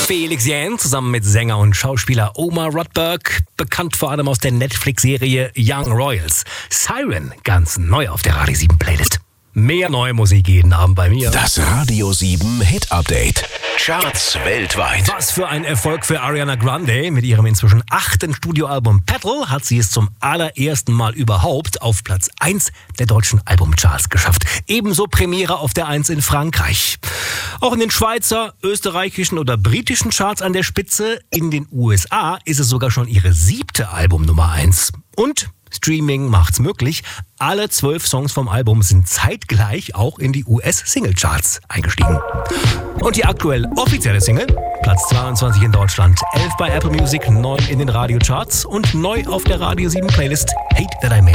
Felix Jähn zusammen mit Sänger und Schauspieler Omar Rudberg, bekannt vor allem aus der Netflix-Serie Young Royals. Siren, ganz neu auf der Radio 7 Playlist. Mehr neue Musik jeden Abend bei mir. Das Radio 7 Hit Update. Charts weltweit. Was für ein Erfolg für Ariana Grande. Mit ihrem inzwischen 8. Studioalbum Petal hat sie es zum allerersten Mal überhaupt auf Platz 1 der deutschen Albumcharts geschafft. Ebenso Premiere auf der 1 in Frankreich. Auch in den Schweizer, österreichischen oder britischen Charts an der Spitze. In den USA ist es sogar schon ihre 7. Albumnummer 1. Und Streaming macht's möglich. Alle 12 Songs vom Album sind zeitgleich auch in die US-Singlecharts eingestiegen. Und die aktuell offizielle Single, Platz 22 in Deutschland, 11 bei Apple Music, 9 in den Radiocharts und neu auf der Radio 7 Playlist Hate That I Made.